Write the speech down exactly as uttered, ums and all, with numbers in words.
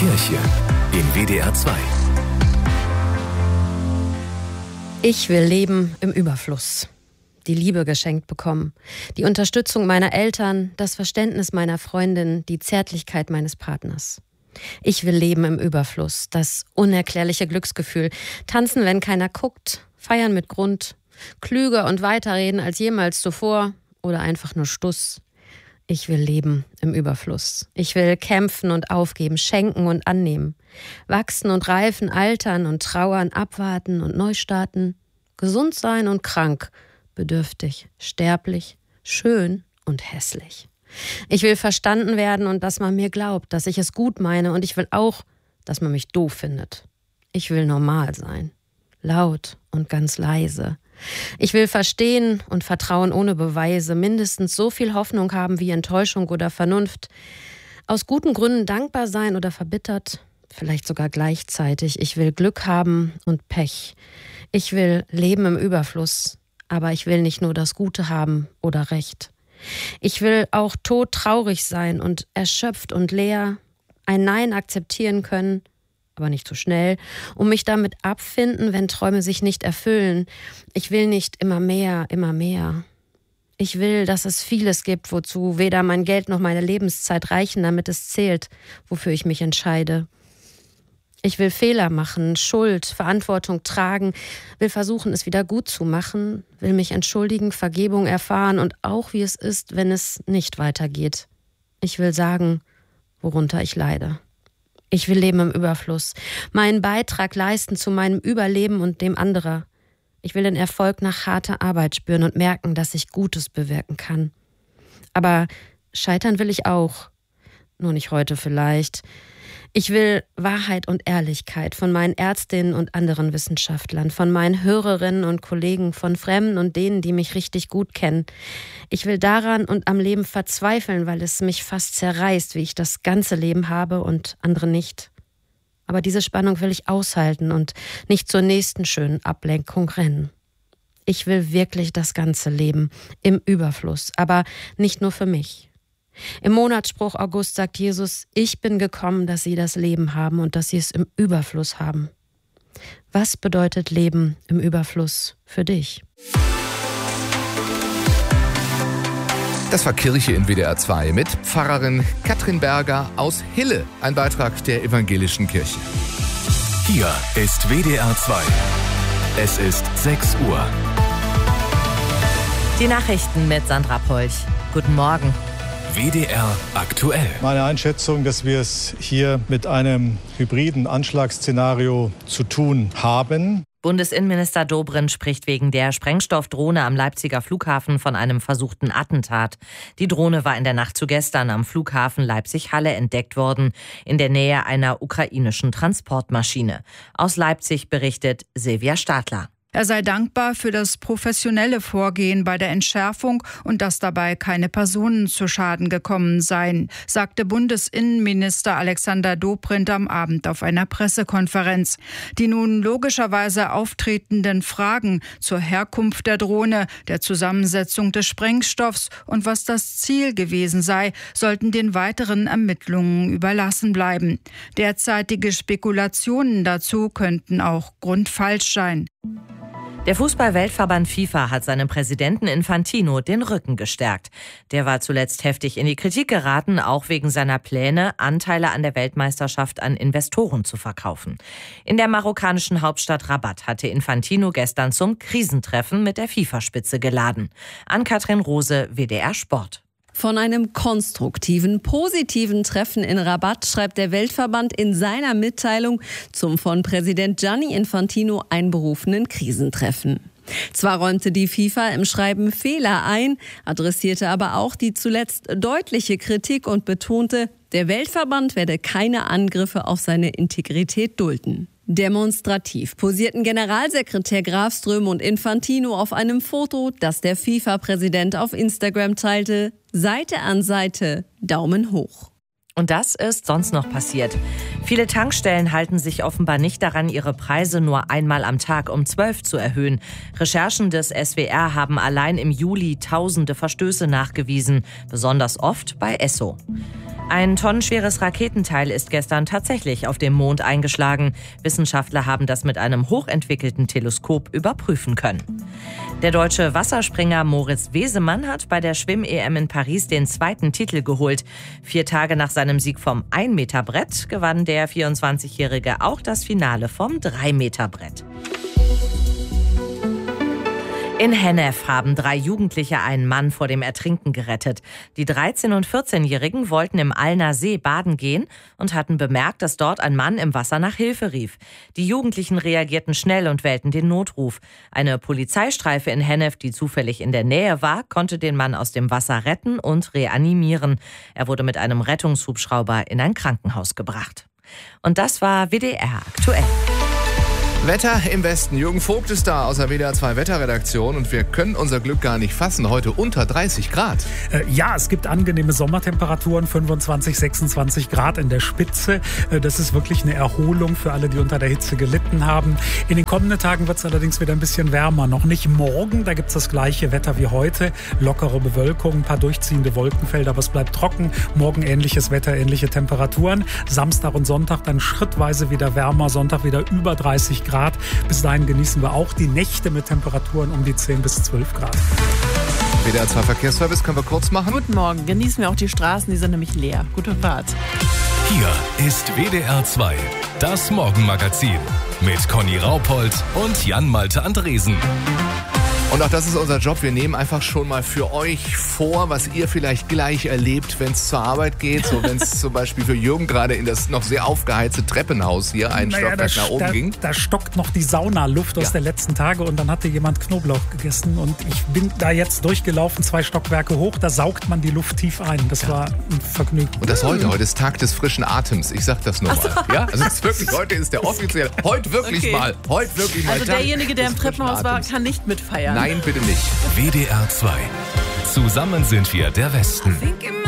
Kirche in W D R zwei. Ich will leben im Überfluss. Die Liebe geschenkt bekommen, die Unterstützung meiner Eltern, das Verständnis meiner Freundin, die Zärtlichkeit meines Partners. Ich will leben im Überfluss, das unerklärliche Glücksgefühl, tanzen, wenn keiner guckt, feiern mit Grund, klüger und weiterreden als jemals zuvor oder einfach nur Stuss. Ich will leben im Überfluss. Ich will kämpfen und aufgeben, schenken und annehmen, wachsen und reifen, altern und trauern, abwarten und neu starten, gesund sein und krank, bedürftig, sterblich, schön und hässlich. Ich will verstanden werden und dass man mir glaubt, dass ich es gut meine, und ich will auch, dass man mich doof findet. Ich will normal sein, laut und ganz leise. Ich will verstehen und vertrauen ohne Beweise, mindestens so viel Hoffnung haben wie Enttäuschung oder Vernunft, aus guten Gründen dankbar sein oder verbittert, vielleicht sogar gleichzeitig. Ich will Glück haben und Pech. Ich will leben im Überfluss, aber ich will nicht nur das Gute haben oder Recht. Ich will auch todtraurig sein und erschöpft und leer, ein Nein akzeptieren können, aber nicht zu schnell, um mich damit abfinden, wenn Träume sich nicht erfüllen. Ich will nicht immer mehr, immer mehr. Ich will, dass es vieles gibt, wozu weder mein Geld noch meine Lebenszeit reichen, damit es zählt, wofür ich mich entscheide. Ich will Fehler machen, Schuld, Verantwortung tragen, will versuchen, es wieder gut zu machen, will mich entschuldigen, Vergebung erfahren und auch, wie es ist, wenn es nicht weitergeht. Ich will sagen, worunter ich leide. Ich will leben im Überfluss, meinen Beitrag leisten zu meinem Überleben und dem anderer. Ich will den Erfolg nach harter Arbeit spüren und merken, dass ich Gutes bewirken kann. Aber scheitern will ich auch, nur nicht heute vielleicht. Ich will Wahrheit und Ehrlichkeit von meinen Ärztinnen und anderen Wissenschaftlern, von meinen Hörerinnen und Kollegen, von Fremden und denen, die mich richtig gut kennen. Ich will daran und am Leben verzweifeln, weil es mich fast zerreißt, wie ich das ganze Leben habe und andere nicht. Aber diese Spannung will ich aushalten und nicht zur nächsten schönen Ablenkung rennen. Ich will wirklich das ganze Leben im Überfluss, aber nicht nur für mich. Im Monatsspruch August sagt Jesus: Ich bin gekommen, dass sie das Leben haben und dass sie es im Überfluss haben. Was bedeutet Leben im Überfluss für dich? Das war Kirche in W D R zwei mit Pfarrerin Katrin Berger aus Hille, ein Beitrag der Evangelischen Kirche. Hier ist W D R zwei. Es ist sechs Uhr. Die Nachrichten mit Sandra Polch. Guten Morgen. W D R aktuell. Meine Einschätzung, dass wir es hier mit einem hybriden Anschlagsszenario zu tun haben. Bundesinnenminister Dobrindt spricht wegen der Sprengstoffdrohne am Leipziger Flughafen von einem versuchten Attentat. Die Drohne war in der Nacht zu gestern am Flughafen Leipzig-Halle entdeckt worden, in der Nähe einer ukrainischen Transportmaschine. Aus Leipzig berichtet Silvia Stadler. Er sei dankbar für das professionelle Vorgehen bei der Entschärfung und dass dabei keine Personen zu Schaden gekommen seien, sagte Bundesinnenminister Alexander Dobrindt am Abend auf einer Pressekonferenz. Die nun logischerweise auftretenden Fragen zur Herkunft der Drohne, der Zusammensetzung des Sprengstoffs und was das Ziel gewesen sei, sollten den weiteren Ermittlungen überlassen bleiben. Derzeitige Spekulationen dazu könnten auch grundfalsch sein. Der Fußball-Weltverband FIFA hat seinem Präsidenten Infantino den Rücken gestärkt. Der war zuletzt heftig in die Kritik geraten, auch wegen seiner Pläne, Anteile an der Weltmeisterschaft an Investoren zu verkaufen. In der marokkanischen Hauptstadt Rabat hatte Infantino gestern zum Krisentreffen mit der FIFA-Spitze geladen. Ann-Kathrin Rose, W D R Sport. Von einem konstruktiven, positiven Treffen in Rabat schreibt der Weltverband in seiner Mitteilung zum von Präsident Gianni Infantino einberufenen Krisentreffen. Zwar räumte die FIFA im Schreiben Fehler ein, adressierte aber auch die zuletzt deutliche Kritik und betonte, der Weltverband werde keine Angriffe auf seine Integrität dulden. Demonstrativ posierten Generalsekretär Grafström und Infantino auf einem Foto, das der FIFA-Präsident auf Instagram teilte. Seite an Seite, Daumen hoch. Und das ist sonst noch passiert. Viele Tankstellen halten sich offenbar nicht daran, ihre Preise nur einmal am Tag um zwölf zu erhöhen. Recherchen des S W R haben allein im Juli tausende Verstöße nachgewiesen, besonders oft bei Esso. Ein tonnenschweres Raketenteil ist gestern tatsächlich auf dem Mond eingeschlagen. Wissenschaftler haben das mit einem hochentwickelten Teleskop überprüfen können. Der deutsche Wasserspringer Moritz Wesemann hat bei der Schwimm-E M in Paris den zweiten Titel geholt. Vier Tage nach seinem Sieg vom ein Meter Brett gewann der vierundzwanzigjährige auch das Finale vom drei Meter Brett. In Hennef haben drei Jugendliche einen Mann vor dem Ertrinken gerettet. Die dreizehn- und vierzehnjährigen wollten im Alner See baden gehen und hatten bemerkt, dass dort ein Mann im Wasser nach Hilfe rief. Die Jugendlichen reagierten schnell und wählten den Notruf. Eine Polizeistreife in Hennef, die zufällig in der Nähe war, konnte den Mann aus dem Wasser retten und reanimieren. Er wurde mit einem Rettungshubschrauber in ein Krankenhaus gebracht. Und das war W D R aktuell. Wetter im Westen. Jürgen Vogt ist da aus der W D R zwei Wetterredaktion und wir können unser Glück gar nicht fassen. Heute unter dreißig Grad. Äh, ja, es gibt angenehme Sommertemperaturen, fünfundzwanzig, sechsundzwanzig Grad in der Spitze. Äh, das ist wirklich eine Erholung für alle, die unter der Hitze gelitten haben. In den kommenden Tagen wird es allerdings wieder ein bisschen wärmer. Noch nicht morgen, da gibt es das gleiche Wetter wie heute. Lockere Bewölkung, ein paar durchziehende Wolkenfelder, aber es bleibt trocken. Morgen ähnliches Wetter, ähnliche Temperaturen. Samstag und Sonntag dann schrittweise wieder wärmer. Sonntag wieder über dreißig Grad. Bis dahin genießen wir auch die Nächte mit Temperaturen um die zehn bis zwölf Grad. W D R zwei Verkehrsservice können wir kurz machen. Guten Morgen, genießen wir auch die Straßen, die sind nämlich leer. Gute Fahrt. Hier ist W D R zwei, das Morgenmagazin mit Conny Raupold und Jan-Malte Andresen. Und auch das ist unser Job. Wir nehmen einfach schon mal für euch vor, was ihr vielleicht gleich erlebt, wenn es zur Arbeit geht. So, wenn es zum Beispiel für Jürgen gerade in das noch sehr aufgeheizte Treppenhaus hier einen naja, Stockwerk nach oben da, ging. Da stockt noch die Saunaluft aus ja. der letzten Tage und dann hatte jemand Knoblauch gegessen und ich bin da jetzt durchgelaufen, zwei Stockwerke hoch, da saugt man die Luft tief ein. Das ja. war ein Vergnügen. Und das heute, heute ist Tag des frischen Atems. Ich sag das nur mal. So. Ja? Also ist wirklich, heute ist der offizielle, heute wirklich okay. mal, heute wirklich mal Also Tag derjenige, der im Treppenhaus war, kann nicht mitfeiern. Nein, bitte nicht. W D R zwei. Zusammen sind wir der Westen.